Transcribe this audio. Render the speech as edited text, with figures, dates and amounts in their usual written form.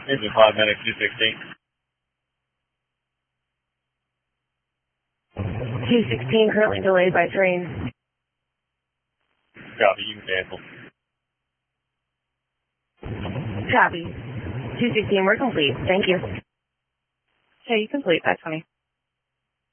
Engine 5 Medic 216. 216 currently delayed by train. Copy, you can cancel. Copy. 216, we're complete. Thank you. Okay, you complete. 520.